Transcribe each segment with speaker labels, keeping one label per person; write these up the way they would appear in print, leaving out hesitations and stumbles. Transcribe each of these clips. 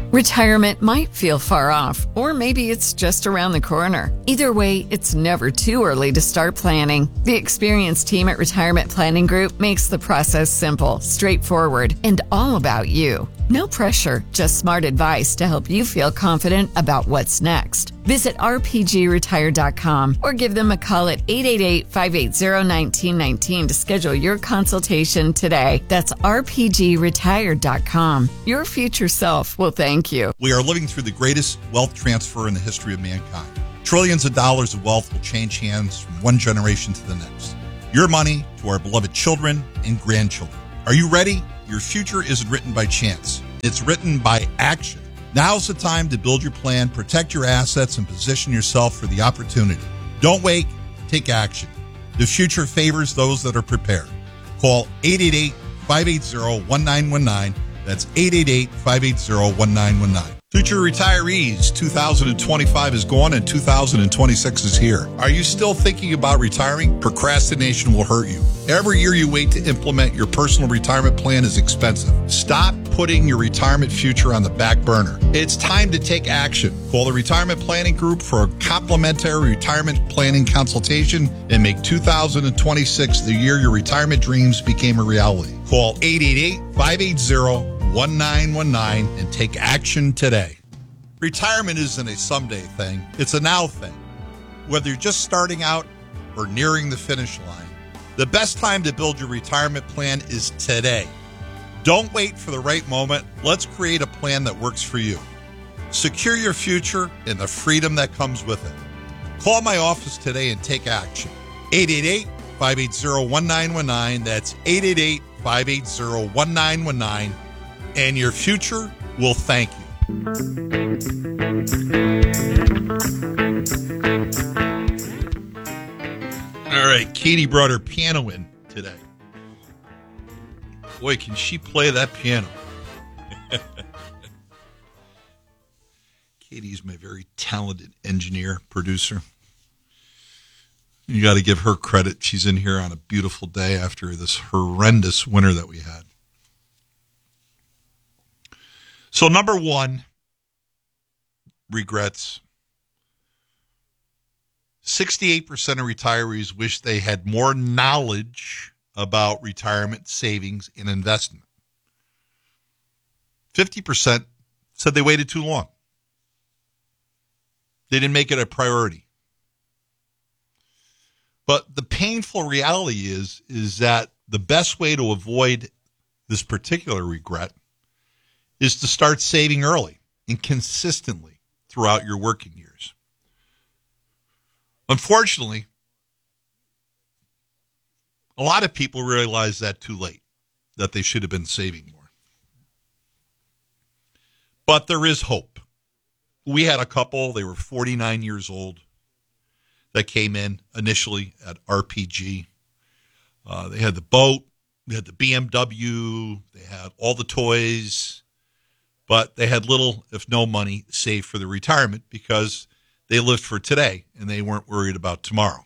Speaker 1: Retirement might feel far off, or maybe it's just around the corner. Either way, it's never too early to start planning. The experienced team at Retirement Planning Group makes the process simple, straightforward, and all about you. No pressure, just smart advice to help you feel confident about what's next. Visit rpgretire.com or give them a call at 888-580-1919 to schedule your consultation today. That's rpgretire.com. Your future self will thank you.
Speaker 2: We are living through the greatest wealth transfer in the history of mankind. Trillions of dollars of wealth will change hands from one generation to the next. Your money to our beloved children and grandchildren. Are you ready? Your future isn't written by chance. It's written by action. Now's the time to build your plan, protect your assets, and position yourself for the opportunity. Don't wait. Take action. The future favors those that are prepared. Call 888-580-1919. That's 888-580-1919. Future retirees, 2025 is gone and 2026 is here. Are you still thinking about retiring? Procrastination will hurt you. Every year you wait to implement your personal retirement plan is expensive. Stop putting your retirement future on the back burner. It's time to take action. Call the Retirement Planning Group for a complimentary retirement planning consultation and make 2026 the year your retirement dreams became a reality. Call 888-580-1919 and take action today. Retirement isn't a someday thing. It's a now thing. Whether you're just starting out or nearing the finish line, the best time to build your retirement plan is today. Don't wait for the right moment. Let's create a plan that works for you. Secure your future and the freedom that comes with it. Call my office today and take action. 888-580-1919. That's 888-580-1919. And your future will thank you. All right, Katie brought her piano in today. Boy, can she play that piano. Katie's my very talented engineer, producer. You got to give her credit. She's in here on a beautiful day after this horrendous winter that we had. So number one, regrets. 68% of retirees wish they had more knowledge about retirement savings and investment. 50% said they waited too long. They didn't make it a priority. But the painful reality is that the best way to avoid this particular regret is to start saving early and consistently throughout your working years. Unfortunately, a lot of people realize that too late, that they should have been saving more. But there is hope. We had a couple, they were 49 years old, that came in initially at RPG. They had the boat, they had the BMW, they had all the toys, but they had little, if no money, saved for the retirement because they lived for today and they weren't worried about tomorrow.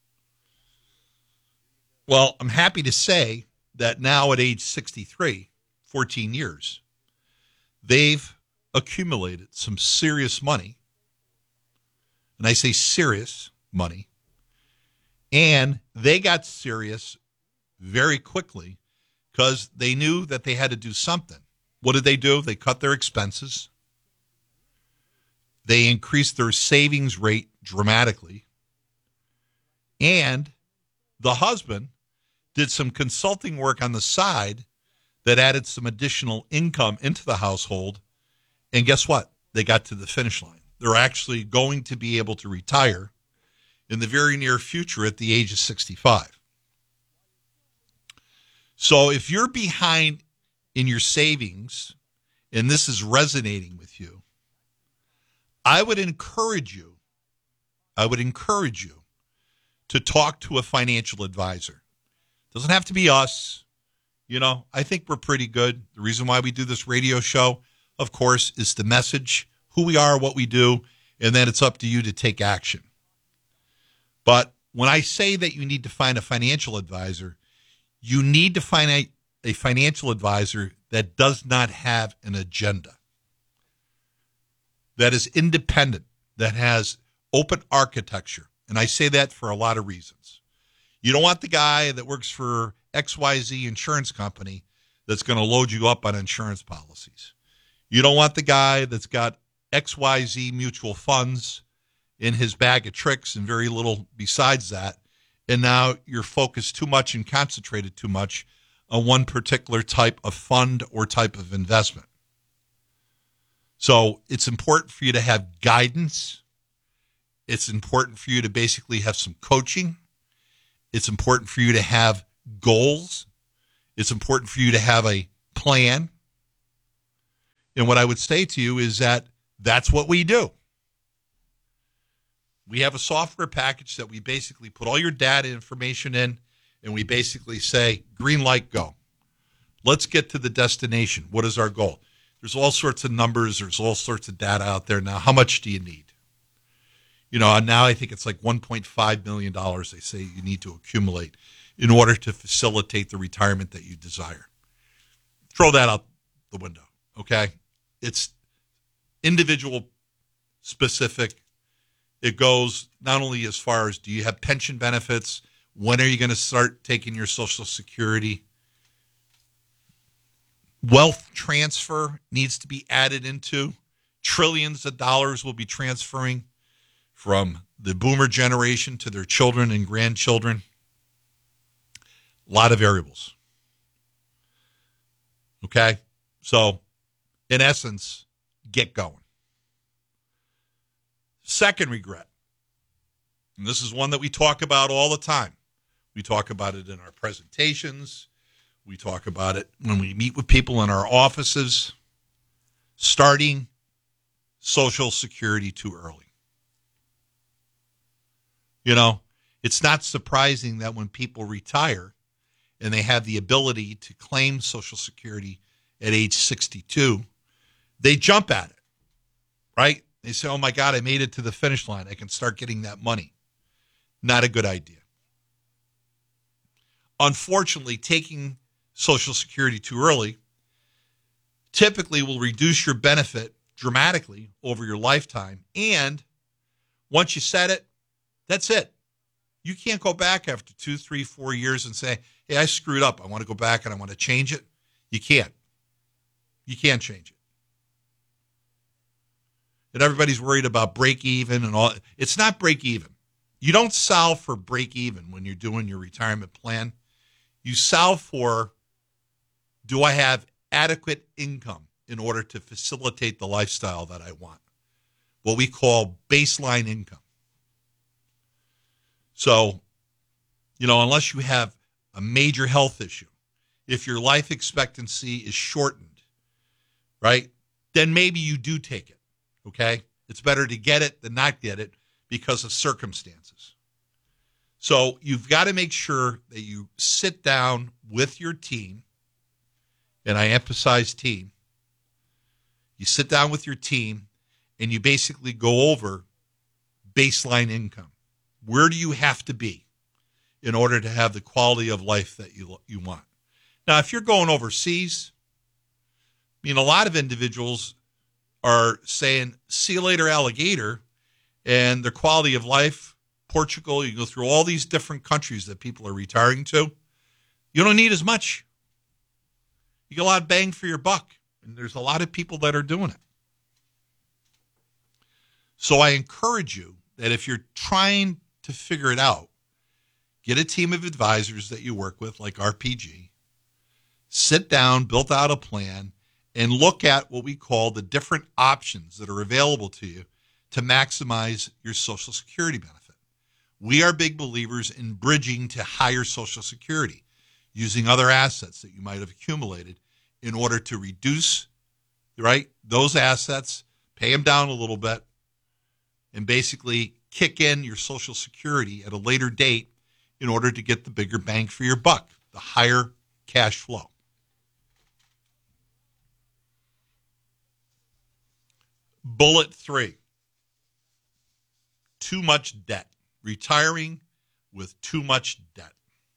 Speaker 2: Well, I'm happy to say that now at age 63, 14 years, they've accumulated some serious money. And I say serious money. And they got serious very quickly because they knew that they had to do something. What did they do? They cut their expenses. They increased their savings rate dramatically. And the husband did some consulting work on the side that added some additional income into the household. And guess what? They got to the finish line. They're actually going to be able to retire in the very near future at the age of 65. So if you're behind in your savings, and this is resonating with you, I would encourage you to talk to a financial advisor. Doesn't have to be us. You know, I think we're pretty good. The reason why we do this radio show, of course, is to message who we are, what we do, and then it's up to you to take action. But when I say that you need to find a financial advisor, you need to find a financial advisor that does not have an agenda. that is independent, that has open architecture. And I say that for a lot of reasons. You don't want the guy that works for XYZ insurance company that's going to load you up on insurance policies. You don't want the guy that's got XYZ mutual funds in his bag of tricks and very little besides that. And now you're focused too much and concentrated too much on one particular type of fund or type of investment. So it's important for you to have guidance. It's important for you to basically have some coaching. It's important for you to have goals. It's important for you to have a plan. And what I would say to you is that that's what we do. We have a software package that we basically put all your data information in, and we basically say, green light, go. Let's get to the destination. What is our goal? There's all sorts of numbers. There's all sorts of data out there now. How much do you need? Now I think it's like $1.5 million they say you need to accumulate in order to facilitate the retirement that you desire. Throw that out the window, okay? It's individual specific. It goes not only as far as do you have pension benefits, when are you going to start taking your Social Security? Wealth transfer needs to be added into. Trillions of dollars will be transferring from the boomer generation to their children and grandchildren. A lot of variables. Okay? So, in essence, get going. Second regret, and this is one that we talk about all the time. We talk about it in our presentations. We talk about it when we meet with people in our offices. Starting Social Security too early. It's not surprising that when people retire and they have the ability to claim Social Security at age 62, they jump at it, right? They say, oh, my God, I made it to the finish line. I can start getting that money. Not a good idea. Unfortunately, taking Social Security too early typically will reduce your benefit dramatically over your lifetime. And once you set it, that's it. You can't go back after 2, 3, 4 years and say, hey, I screwed up. I want to go back and I want to change it. You can't. You can't change it. And everybody's worried about break even and all. It's not break even. You don't solve for break even when you're doing your retirement plan. You solve for, do I have adequate income in order to facilitate the lifestyle that I want? What we call baseline income. So, unless you have a major health issue, if your life expectancy is shortened, right, then maybe you do take it. Okay? It's better to get it than not get it because of circumstances. So you've got to make sure that you sit down with your team, and I emphasize team. You sit down with your team, and you basically go over baseline income. Where do you have to be in order to have the quality of life that you want? Now, if you're going overseas, a lot of individuals are saying, see you later, alligator, and their quality of life, Portugal, you go through all these different countries that people are retiring to, you don't need as much. You get a lot of bang for your buck, and there's a lot of people that are doing it. So I encourage you that if you're trying to figure it out, get a team of advisors that you work with, like RPG, sit down, build out a plan, and look at what we call the different options that are available to you to maximize your Social Security benefit. We are big believers in bridging to higher Social Security, using other assets that you might have accumulated in order to reduce, those assets, pay them down a little bit, and basically kick in your Social Security at a later date in order to get the bigger bang for your buck, the higher cash flow. Bullet 3, too much debt. Retiring with too much debt.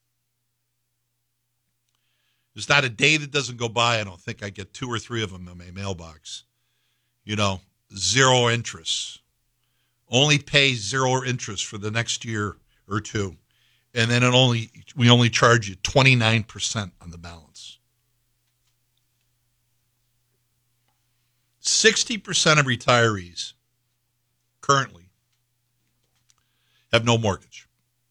Speaker 2: There's not a day that doesn't go by, I don't think I get 2 or 3 of them in my mailbox. zero interest. Only pay zero interest for the next year or two. And then we only charge you 29% on the balance. 60% of retirees currently have no mortgage.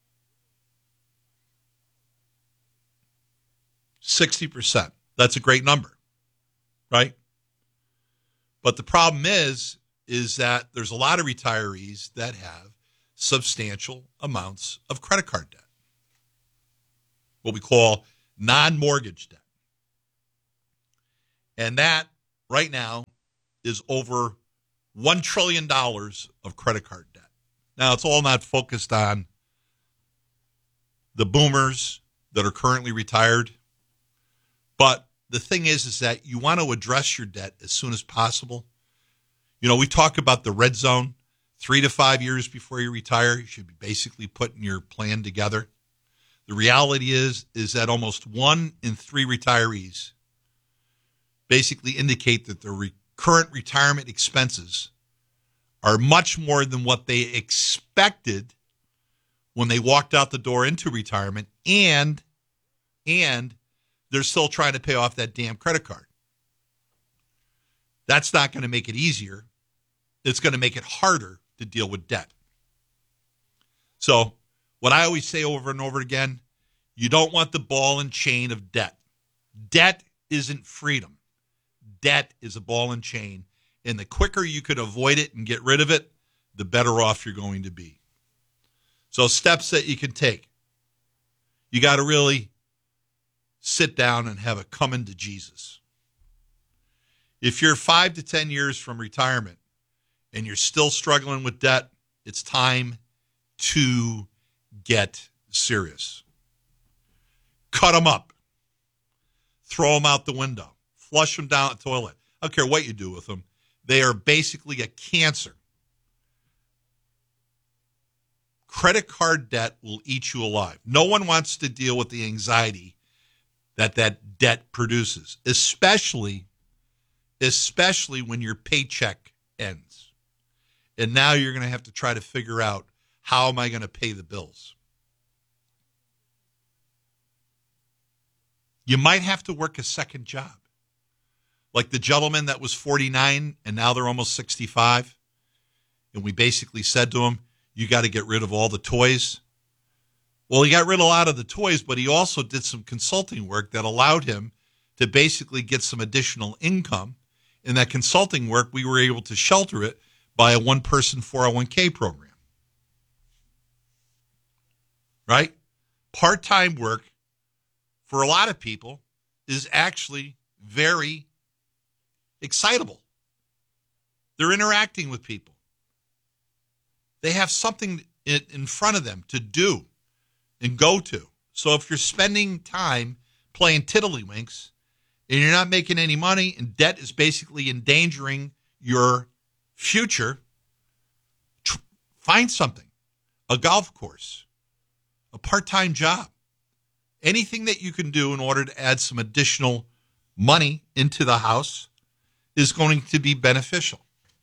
Speaker 2: 60%. That's a great number, right? But the problem is that there's a lot of retirees that have substantial amounts of credit card debt, what we call non-mortgage debt. And that right now is over $1 trillion of credit card debt. Now, it's all not focused on the boomers that are currently retired. But the thing is that you want to address your debt as soon as possible. You know, we talk about the red zone, 3 to 5 years before you retire. You should be basically putting your plan together. The reality is that almost 1 in 3 retirees basically indicate that their current retirement expenses are much more than what they expected when they walked out the door into retirement, and they're still trying to pay off that damn credit card. That's not going to make it easier. It's going to make it harder to deal with debt. So what I always say over and over again, you don't want the ball and chain of debt. Debt isn't freedom. Debt is a ball and chain. And the quicker you could avoid it and get rid of it, the better off you're going to be. So steps that you can take. You got to really sit down and have a coming to Jesus. If you're 5 to 10 years from retirement and you're still struggling with debt, it's time to get serious. Cut them up. Throw them out the window. Flush them down the toilet. I don't care what you do with them. They are basically a cancer. Credit card debt will eat you alive. No one wants to deal with the anxiety that debt produces, especially when your paycheck ends. And now you're going to have to try to figure out, how am I going to pay the bills? You might have to work a second job. Like the gentleman that was 49 and now they're almost 65. And we basically said to him, you got to get rid of all the toys. Well, he got rid of a lot of the toys, but he also did some consulting work that allowed him to basically get some additional income. In that consulting work, we were able to shelter it by a one-person 401k program. Right? Part-time work for a lot of people is actually very excitable. They're interacting with people. They have something in front of them to do and go to. So if you're spending time playing tiddlywinks and you're not making any money and debt is basically endangering your future, find something. A golf course, a part-time job, anything that you can do in order to add some additional money into the house is going to be beneficial.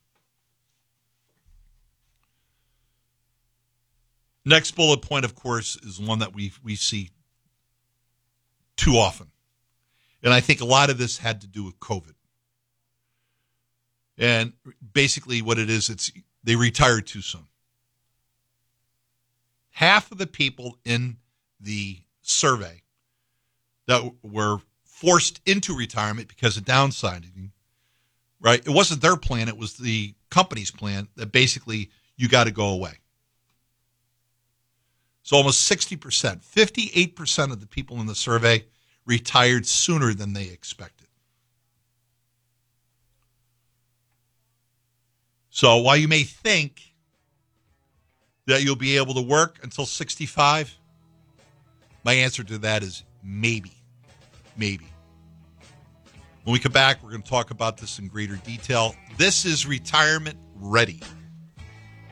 Speaker 2: Next bullet point, of course, is one that we see too often. And I think a lot of this had to do with COVID. And basically what it is, they retired too soon. Half of the people in the survey that were forced into retirement because of downsizing, right? It wasn't their plan. It was the company's plan that basically you got to go away. So almost 60%, 58% of the people in the survey retired sooner than they expected. So while you may think that you'll be able to work until 65, my answer to that is maybe. Maybe. When we come back, we're going to talk about this in greater detail. This is Retirement Ready.